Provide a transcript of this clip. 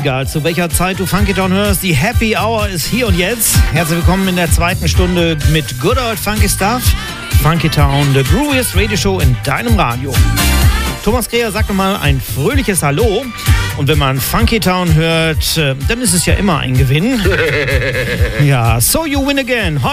egal zu welcher Zeit du Funky Town hörst, die Happy Hour ist hier und jetzt. Herzlich willkommen in der zweiten Stunde mit Good Old Funky Stuff. Funky Town, the grooviest Radio Show in deinem Radio. Thomas Kreher sagt nochmal ein fröhliches Hallo. Und wenn man Funky Town hört, dann ist es ja immer ein Gewinn. Ja, So You Win Again. Heute